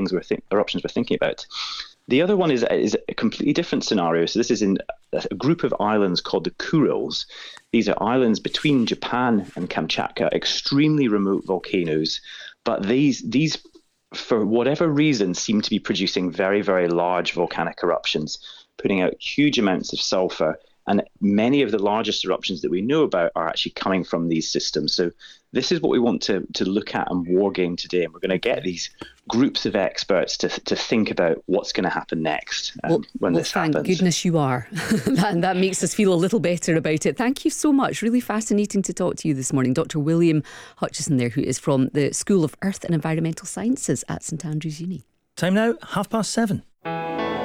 eruptions we're thinking about. The other one is a completely different scenario. So this is in a group of islands called the Kurils. These are islands between Japan and Kamchatka, extremely remote volcanoes. But these, for whatever reason, seem to be producing very, very large volcanic eruptions, putting out huge amounts of sulfur. And many of the largest eruptions that we know about are actually coming from these systems. So this is what we want to look at and war game today. And we're going to get these groups of experts to think about what's going to happen next when this happens. Thank goodness you are. that makes us feel a little better about it. Thank you so much. Really fascinating to talk to you this morning. Dr. William Hutchison there, who is from the School of Earth and Environmental Sciences at St Andrews Uni. Time now, 7:30.